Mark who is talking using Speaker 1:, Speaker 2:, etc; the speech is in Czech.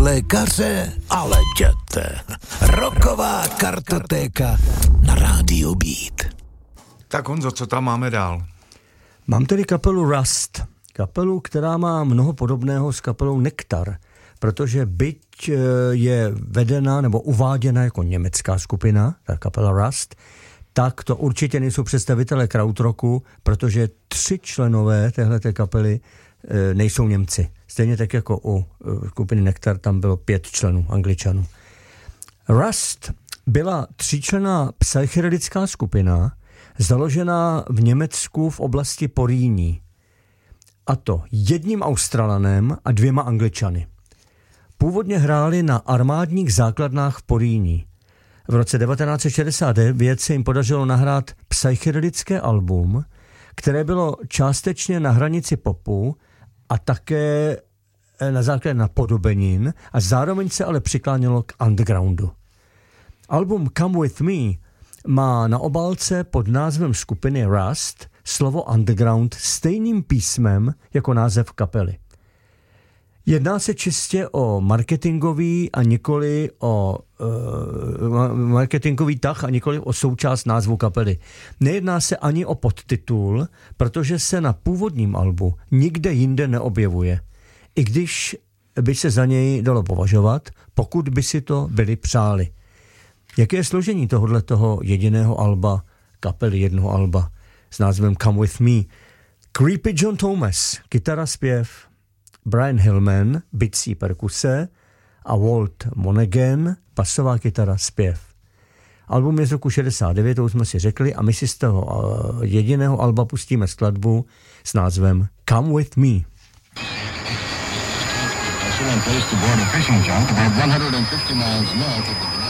Speaker 1: lékaře, ale jděte. Rocková kartotéka na rádiu Beat.
Speaker 2: Tak Honzo, co tam máme dál?
Speaker 3: Mám tedy kapelu Rust. Kapelu, která má mnoho podobného s kapelou Nektar, protože byť je vedena nebo uváděna jako německá skupina, ta kapela Rust, tak to určitě nejsou představitelé krautrocku, protože 3 členové téhleté kapely nejsou Němci. Stejně tak jako u skupiny Nektar tam bylo 5 členů, Angličanů. Rust byla 3členná psychedelická skupina, založená v Německu v oblasti Porýní. A to 1 Australanem a 2 Angličany. Původně hráli na armádních základnách v Porýní. V roce 1969 se jim podařilo nahrát psychedelické album, které bylo částečně na hranici popu a také na základě napodobenin a zároveň se ale přiklánělo k undergroundu. Album Come With Me má na obálce pod názvem skupiny Rust slovo underground stejným písmem jako název kapely. Jedná se čistě o marketingový a nikoli o marketingový tah a nikoli o součást názvu kapely. Nejedná se ani o podtitul, protože se na původním albu nikde jinde neobjevuje. I když by se za něj dalo považovat, pokud by si to byli přáli. Jaké je složení tohoto jediného alba, kapely jednoho alba s názvem Come With Me? Creepy John Thomas, kytara, zpěv, Brian Hillman, bicí, perkuse a Walt Monaghan, basová kytara, zpěv. Album je z roku 69, to už jsme si řekli, a my si z toho jediného alba pustíme skladbu s názvem Come With Me. Place to board a fishing junk about 150 miles north of the